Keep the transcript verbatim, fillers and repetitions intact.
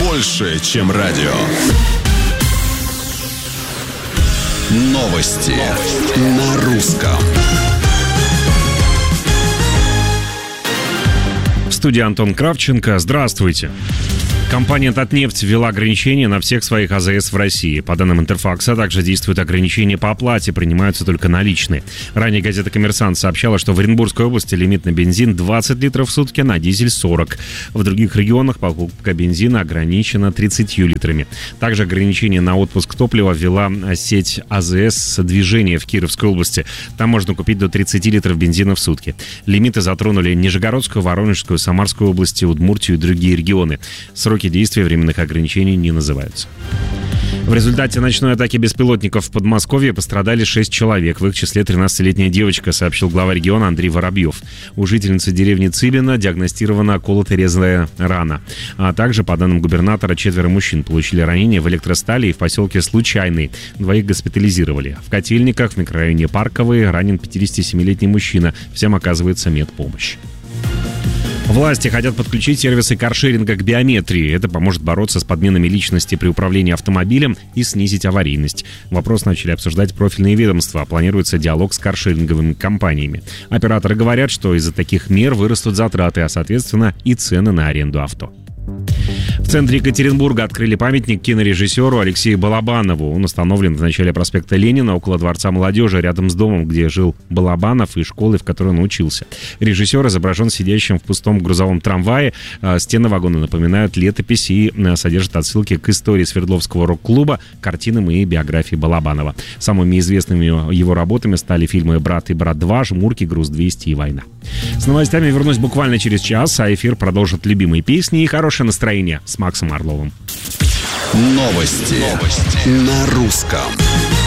больше, чем радио. Новости на русском. В студии Антон Кравченко. Здравствуйте. Компания «Татнефть» ввела ограничения на всех своих АЗС в России. По данным Интерфакса, также действуют ограничения по оплате, принимаются только наличные. Ранее газета «Коммерсант» сообщала, что в Оренбургской области лимит на бензин двадцать литров в сутки, на дизель сорок. В других регионах покупка бензина ограничена тридцатью литрами. Также ограничение на отпуск топлива ввела сеть АЗС «Движение» в Кировской области. Там можно купить до тридцати литров бензина в сутки. Лимиты затронули Нижегородскую, Воронежскую, Самарскую области, Удмуртию и другие регионы. Сроки действия временных ограничений не называются. В результате ночной атаки беспилотников в Подмосковье пострадали шесть человек, в их числе тринадцатилетняя девочка, сообщил глава региона Андрей Воробьев. У жительницы деревни Цыбино диагностирована колото-резная рана. А также, по данным губернатора, четверо мужчин получили ранения в электростали и в поселке Случайный. Двоих госпитализировали. В Котельниках, в микрорайоне Парковый, ранен пятидесятисемилетний мужчина. Всем оказывается медпомощь. Власти хотят подключить сервисы каршеринга к биометрии. Это поможет бороться с подменами личности при управлении автомобилем и снизить аварийность. Вопрос начали обсуждать профильные ведомства. Планируется диалог с каршеринговыми компаниями. Операторы говорят, что из-за таких мер вырастут затраты, а соответственно и цены на аренду авто. В центре Екатеринбурга открыли памятник кинорежиссеру Алексею Балабанову. Он установлен в начале проспекта Ленина, около Дворца молодежи, рядом с домом, где жил Балабанов, и школой, в которой он учился. Режиссер изображен сидящим в пустом грузовом трамвае. Стены вагона напоминают летопись и содержат отсылки к истории Свердловского рок-клуба, картинам и биографии Балабанова. Самыми известными его работами стали фильмы «Брат» и «Брат два», «Жмурки», «Груз двести» и «Война». С новостями вернусь буквально через час, а эфир продолжит любимые песни и хорошее настроение с Максом Орловым. Новости, Новости. На русском.